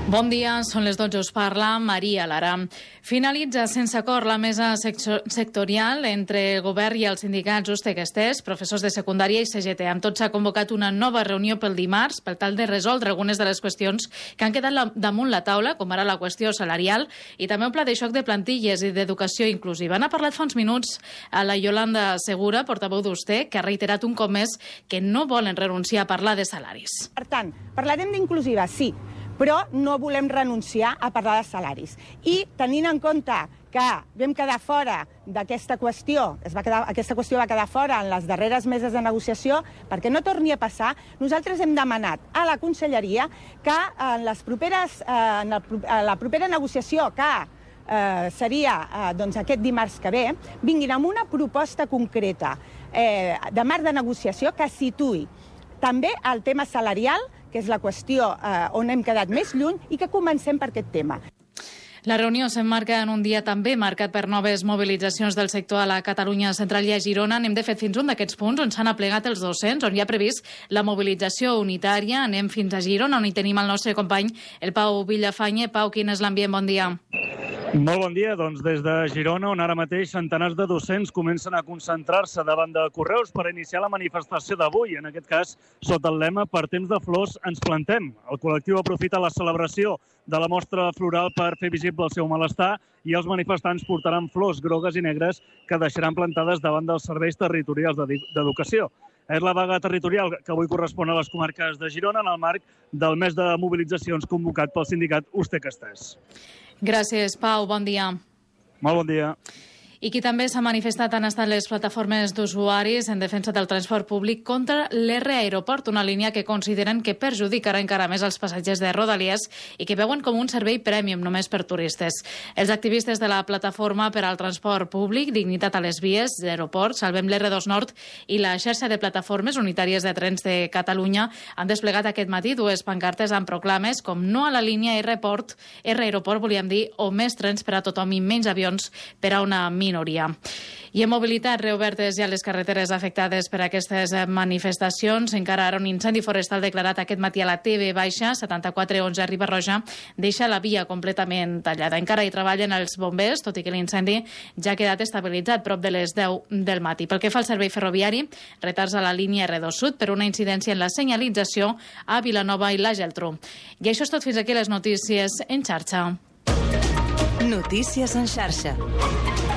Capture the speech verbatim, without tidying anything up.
Bon dia, són les dotze, us parla Maria Lara. Finalitza sense acord la mesa sectorial entre el govern i els sindicats ustequesters, professors de secundària i C G T. Amb tot s'ha convocat una nova reunió pel dimarts per tal de resoldre algunes de les qüestions que han quedat damunt la taula, com ara la qüestió salarial i també un pla de xoc de plantilles i d'educació inclusiva. N'ha parlat fa uns minuts a la Yolanda Segura, portaveu d'Uste, que ha reiterat un cop més que no volen renunciar a parlar de salaris. Per tant, parlarem d'inclusiva, sí, però no volem renunciar a parlar de salaris. I tenint en compte que vam quedar fora d'aquesta qüestió, es va quedar, aquesta qüestió va quedar fora en les darreres meses de negociació, perquè no torni a passar, nosaltres hem demanat a la Conselleria que en, les properes, en la propera negociació que eh, seria eh, doncs aquest dimarts que ve, vinguin amb una proposta concreta eh, de marc de negociació que situï també el tema salarial, que és la qüestió eh, on hem quedat més lluny, i que comencem per aquest tema. La reunió s'emmarca en un dia també marcat per noves mobilitzacions del sector a la Catalunya central i a Girona. Anem de fet fins un d'aquests punts on s'han aplegat els docents, on hi ha previst la mobilització unitària. Anem fins a Girona, on hi tenim el nostre company, el Pau Villafañe. Pau, quin és l'ambient? Bon dia. Molt bon dia. Doncs des de Girona, on ara mateix centenars de docents comencen a concentrar-se davant de Correus per iniciar la manifestació d'avui. En aquest cas, sota el lema "Per temps de flors ens plantem". El col·lectiu aprofita la celebració de la mostra floral per fer visible el seu malestar i els manifestants portaran flors grogues i negres que deixaran plantades davant dels serveis territorials d'educació. És la vaga territorial que avui correspon a les comarques de Girona en el marc del mes de mobilitzacions convocat pel sindicat Ustequesters. Gràcies, Pau. Bon dia. Molt bon dia. I qui també s'ha manifestat han estat les plataformes d'usuaris en defensa del transport públic contra l'R Aeroport, una línia que consideren que perjudicarà encara més els passatgers de Rodalies i que veuen com un servei prèmium només per turistes. Els activistes de la plataforma per al transport públic, Dignitat a les Vies, d'aeroport, Salvem l'R dos Nord i la xarxa de plataformes unitàries de trens de Catalunya han desplegat aquest matí dues pancartes amb proclames com no a la línia R-Port, R-Aeroport, volíem dir, o més trens per a tothom i menys avions per a una minoria. I en mobilitat, reobertes ja les carreteres afectades per aquestes manifestacions. Encara ara un incendi forestal declarat aquest matí a la T V baixa, setanta-quatre onze a Riba-roja, deixa la via completament tallada. Encara hi treballen els bombers, tot i que l'incendi ja ha quedat estabilitzat prop de les deu del matí. Pel que fa al servei ferroviari, retards a la línia R dos Sud per una incidència en la senyalització a Vilanova i la Geltrú. I això és tot fins aquí les notícies en xarxa. Notícies en xarxa.